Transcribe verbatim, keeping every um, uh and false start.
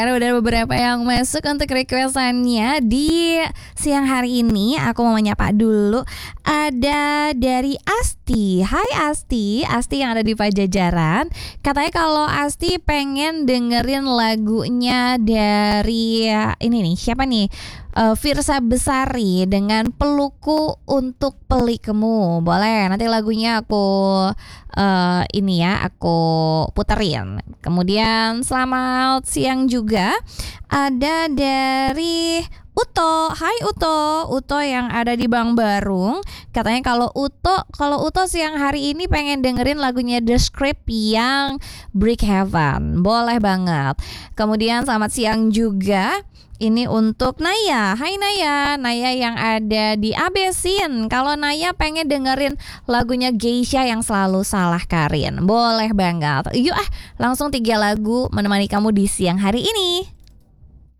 Karena udah beberapa yang masuk untuk requestannya di siang hari ini. Aku mau menyapa dulu. Ada dari Asti. Hai Asti, Asti yang ada di Pajajaran. Katanya kalau Asti pengen dengerin lagunya dari ini nih, siapa nih? Uh, Firsa Besari dengan Pelukku Untuk Pelikmu. Boleh, nanti lagunya aku uh, ini ya, aku puterin. Kemudian selamat siang juga ada dari Uto. Hai Uto, Uto yang ada di Bang Barung. Katanya kalau Uto, kalau Uto siang hari ini pengen dengerin lagunya The Script yang Brick Heaven. Boleh banget. Kemudian selamat siang juga. Ini untuk Naya. Hai Naya, Naya yang ada di Abesin. Kalau Naya pengen dengerin lagunya Geisha yang Selalu Salah Karin. Boleh banget. Yuk ah, langsung tiga lagu menemani kamu di siang hari ini.